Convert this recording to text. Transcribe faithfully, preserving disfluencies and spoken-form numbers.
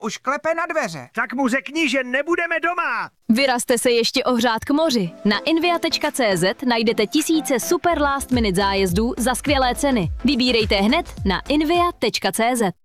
už klepe na dveře. Tak mu řekni, že nebudeme doma. Vyrazte se ještě ohřát k moři. Na invia tečka cé zet najdete tisíce super last minute zájezdů za skvělé ceny. Vybírejte hned na invia tečka cé zet.